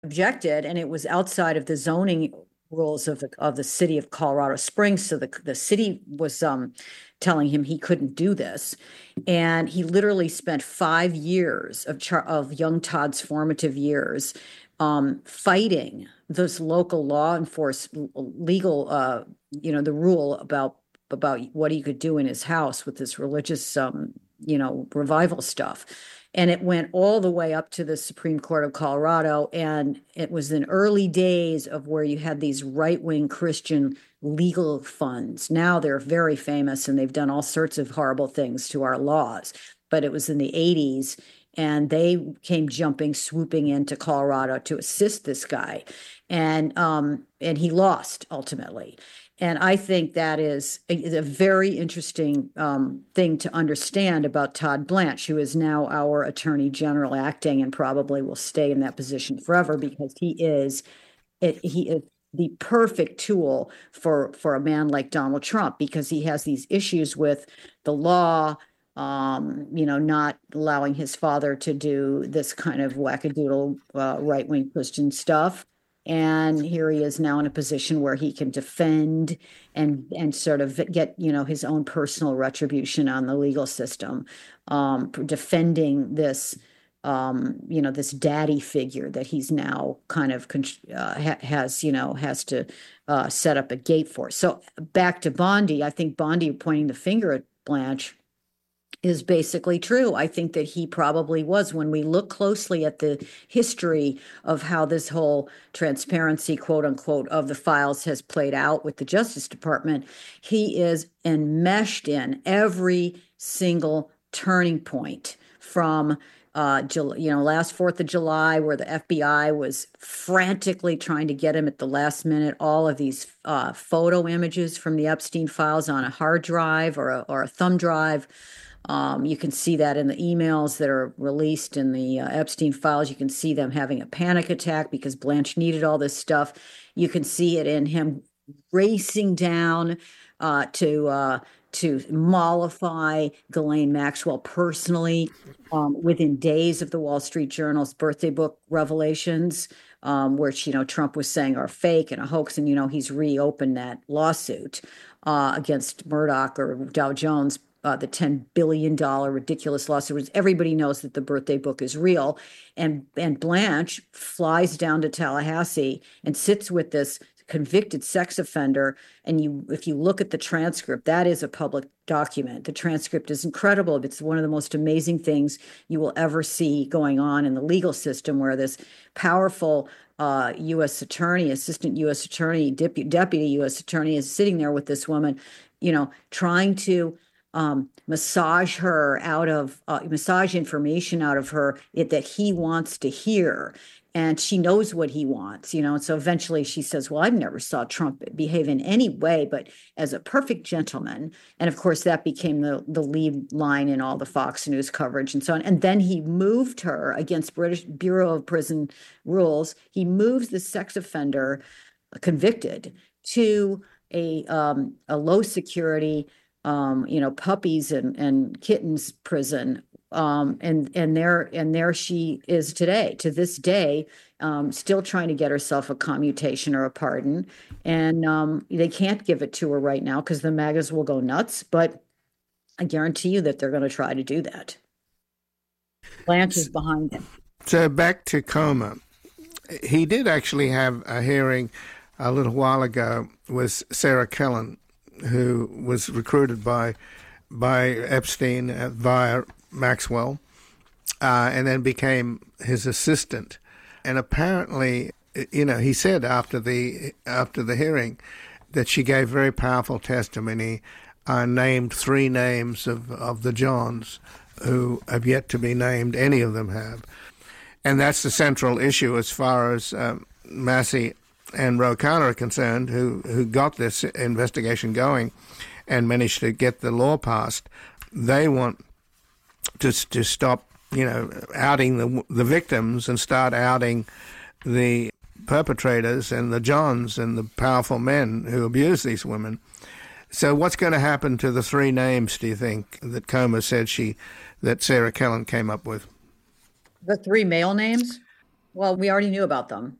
objected, and it was outside of the zoning rules of the city of Colorado Springs. So the city was telling him he couldn't do this, and he literally spent 5 years of young Todd's formative years fighting this local law enforcement legal the rule about what he could do in his house with this religious revival stuff. And it went all the way up to the Supreme Court of Colorado. And it was in early days of where you had these right-wing Christian legal funds. Now they're very famous and they've done all sorts of horrible things to our laws. But it was in the 80s, and they came swooping into Colorado to assist this guy. And he lost ultimately. And I think that is a very interesting thing to understand about Todd Blanche, who is now our Attorney General acting and probably will stay in that position forever, because he is the perfect tool for a man like Donald Trump, because he has these issues with the law, not allowing his father to do this kind of wackadoodle right-wing Christian stuff. And here he is now in a position where he can defend and sort of get, his own personal retribution on the legal system, defending this, this daddy figure that he's now kind of has to set up a gate for. So back to Bondi, I think Bondi pointing the finger at Blanche is basically true. I think that he probably was. When we look closely at the history of how this whole transparency, quote unquote, of the files has played out with the Justice Department, he is enmeshed in every single turning point from last 4th of July, where the FBI was frantically trying to get him at the last minute, all of these photo images from the Epstein files on a hard drive or a thumb drive. You can see that in the emails that are released in the Epstein files. You can see them having a panic attack because Blanche needed all this stuff. You can see it in him racing down to mollify Ghislaine Maxwell personally within days of the Wall Street Journal's birthday book revelations, which Trump was saying are fake and a hoax, and he's reopened that lawsuit against Murdoch or Dow Jones. The $10 billion ridiculous lawsuit. Everybody knows that the birthday book is real. And Blanche flies down to Tallahassee and sits with this convicted sex offender. And if you look at the transcript, that is a public document. The transcript is incredible. It's one of the most amazing things you will ever see going on in the legal system, where this powerful U.S. attorney, assistant U.S. attorney, deputy U.S. attorney is sitting there with this woman, trying to massage information out of her that he wants to hear. And she knows what he wants, and so eventually she says, well, I've never saw Trump behave in any way but as a perfect gentleman. And of course, that became the lead line in all the Fox News coverage and so on. And then he moved her, against British Bureau of Prison rules, he moves the sex offender convicted to a low security puppies and kittens prison. And there she is today, to this day, still trying to get herself a commutation or a pardon. And they can't give it to her right now because the MAGAs will go nuts. But I guarantee you that they're going to try to do that. Blanche is behind it. So back to Comer. He did actually have a hearing a little while ago with Sarah Kellen, who was recruited by Epstein via Maxwell, and then became his assistant. And apparently, he said after the hearing that she gave very powerful testimony, named 3 names of the Johns who have yet to be named. Any of them have. And that's the central issue as far as Massey and Ro Khanna are concerned, who got this investigation going and managed to get the law passed. They want to stop, outing the victims and start outing the perpetrators and the Johns and the powerful men who abuse these women. So what's going to happen to the 3 names, do you think, that Comer said that Sarah Kellen came up with? The 3 male names? Well, we already knew about them.